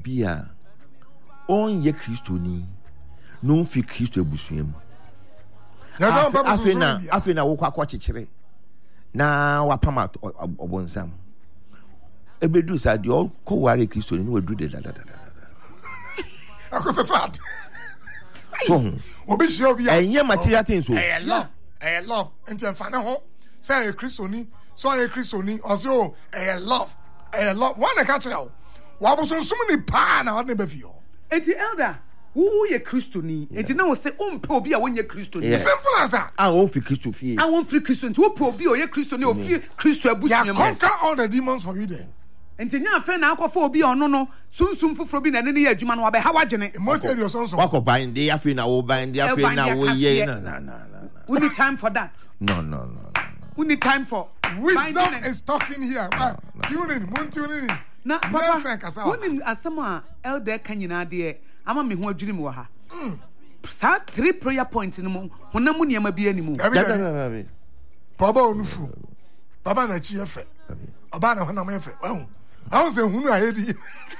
obia on ye Christoni no fi Christo ebusuam afena wo kwa chichire na wapama obonsam ebedu sa de all ko ware Christoni no edu de da akoso twat so obi shio bia enye material things so love enti mfa ne ho say Christoni so ye Christoni oso love one na catch now wa bo so ni pa na odne be fio enti elder who ye Christoni enti na wo say umpe obi a wonye Christoni simple as that won fi Christo fie won fi Christo enti wo pe obi o ye Christoni o fi Christo abusuam ya conquer all the demons for you there enti nya afa na akofo obi ono no sunsum foforo bi na ne ye adwuma no wa be ha wagene emote your sonso wako bind dey afa na wo bind dey afa na wo ye na we need time for that no we need time for wisdom is talking here tune in na papa woni asema elder kanyina de ama me ho adwiri me wa ha sa 3 prayer points ni mo honamu niam bi animu baba onufu baba na chi efe baba na honam efe I say hunu ayedi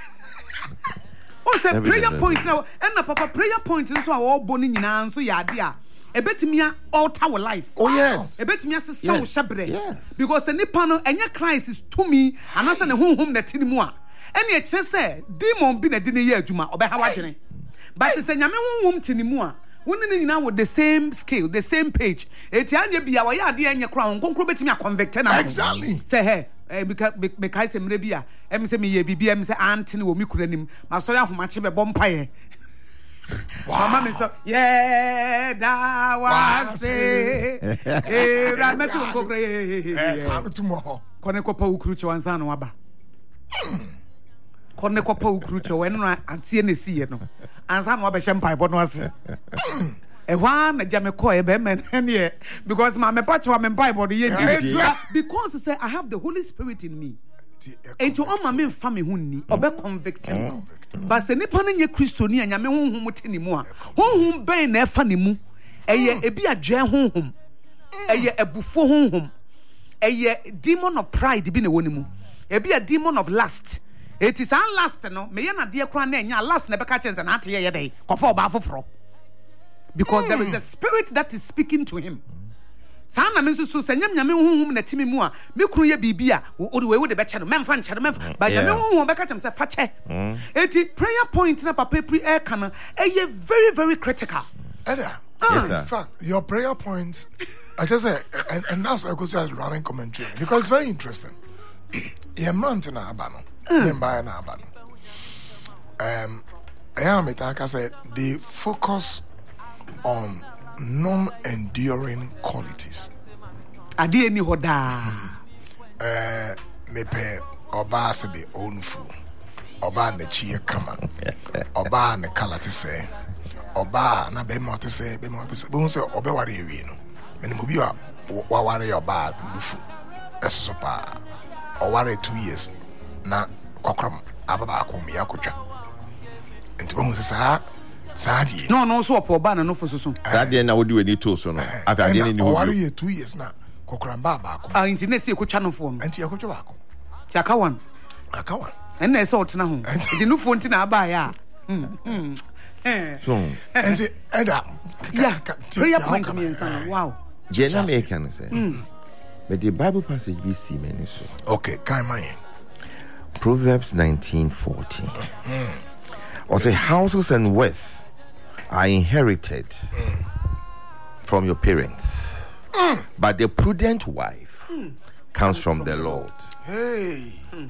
o say prayer points na na papa prayer points nso a wo bo ni nyina nso ya ade a ebetimia alter our life yes ebetimia sesa wo hyebre because the nipa no enya Christ is to me anasa ne honhom na tinimu a ene eche say demon bi na di ne ye adwuma obeha wagene but say nyame honhom tinimu a woni ne nyina with the same scale the same page eti anya bia wo ya ade enya kra honkonkro betimi convict na exactly say hey me kai se mre bia em se me ye bibia em se antene wo mi kuranim ma sori ahomache be bompaye mama me so yeah da was ra me so kokre tomorrow kone kopa ukruche wansa no waba kone kopa ukruche wen antie na siye no ansa no waba shempai bo no ase ehwa na jame ko e be men ne because ma me pacho me bible the ye because say I have the Holy Spirit in me enti o ma me fa me hu ni obe convict but se nipa na nye Christoni anyame honhom teni mu a honhom ben na efa ne mu eye ebi adwen honhom eye ebufo honhom eye demon of pride bi na woni mu ebi a demon of lust it is an lust no me ye na de kra na enya lust na be ka chense na ate ye dey kofo oba foforo because there is a spirit that is speaking to him sana me so sanyam nyame honhom na timi mu a me kru ye bibia wo de be che no memfa nche no memfa but nyame honhom be ka chem se fa che eti prayer point na papa pri e kana e very very critical Eda in fact your prayer points I just say and that's why I go say running commentary because it's very interesting ye mountain na abano ye mba na abano I am metaka say they focus on non-enduring qualities. Adi eni hoda. Mepe oba se be onfu. Oba ne chie kama. Oba ne kala te se. Oba na be mo te se. Be mo se obe ware ewie no. Meni mo bi wa ware oba ndufu. Eso pa. O ware 2 years na kwakram ababa akomi akotwa. Enti bo mo se Sadi. No, so opo na no fososo. Sadi na wodi weni to so no. Afade ni ni wo. Wari 2 years na kokramba ba ko. Inti na si ekotwa no fo mo. Enti ekotwa ba ko. Ti aka wan. En na se otena ho. Enti no fo nti na aba ya. So. Enti eda. Yeah. Prayer point me inside. Wow. Jena me can say. But the Bible passage we see many so. Okay, kai man. Proverbs 19:14. Or say houses and wealth are inherited from your parents, but the prudent wife comes from the Lord. Hey.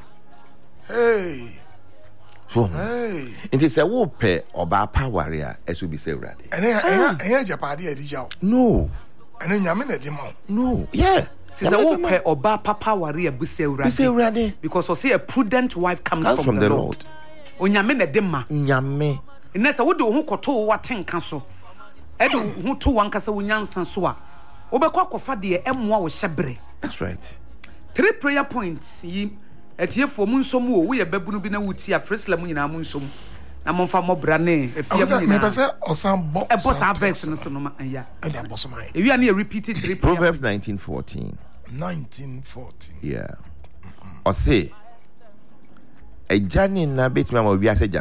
So, it is a wope oba power as we be say ready. And Japadi edijao. No. And then Yamina demo. No. Yeah. It is a wope oba papa warrior be say ready. Because I say a prudent wife comes from the Lord. Onyame na demma nyame inesa wo de ho koto watenka so e de ho to wankasa wonyansa so a wo be kwa kofa de emmoa wo hyebre. That's right. 3 prayer points yi etiefo mu nsom wo ye babunu bi na wuti a presla mu nyina mu nsom na momfa mobra ne efia mu nyina me pese osan bo sa verse no so no ma ya e de bosomai e wi na repeated 3 Proverbs 19:14. Yeah. Or say Ejani na betimi ma obi ase